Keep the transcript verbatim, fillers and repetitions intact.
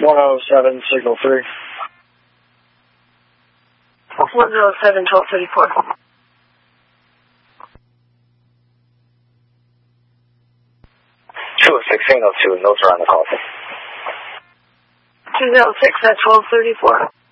one oh seven, signal three. one oh seven, twelve thirty-four. two oh six, signal two, notes around the call. two oh six at twelve thirty-four.